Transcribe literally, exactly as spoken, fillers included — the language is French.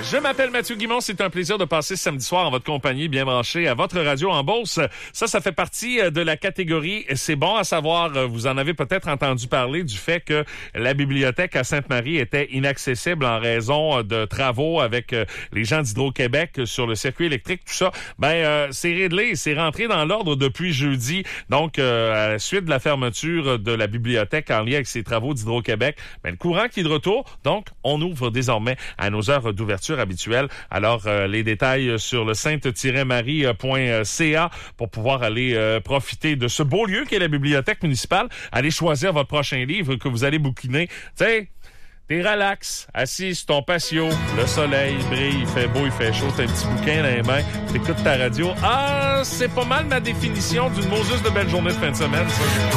Je m'appelle Mathieu Guimond. C'est un plaisir de passer ce samedi soir en votre compagnie, bien branché à votre radio en Beauce. Ça, ça fait partie de la catégorie. C'est bon à savoir, vous en avez peut-être entendu parler du fait que la bibliothèque à Sainte-Marie était inaccessible en raison de travaux avec les gens d'Hydro-Québec sur le circuit électrique, tout ça. Ben, euh, c'est réglé, c'est rentré dans l'ordre depuis jeudi. Donc, euh, à la suite de la fermeture de la bibliothèque en lien avec ces travaux d'Hydro-Québec, ben, le courant qui est de retour. Donc, on ouvre désormais à nos heures d'ouverture habituelles. Alors, euh, les détails sur le sainte marie point c a pour pouvoir aller euh, profiter de ce beau lieu qu'est la bibliothèque municipale. Allez choisir votre prochain livre que vous allez bouquiner. Tu sais, t'es relax, assis sur ton patio, le soleil brille, il fait beau, il fait chaud, t'as un petit bouquin dans les mains, t'écoutes ta radio. Ah, c'est pas mal ma définition d'une Moses de belle journée de fin de semaine, ça.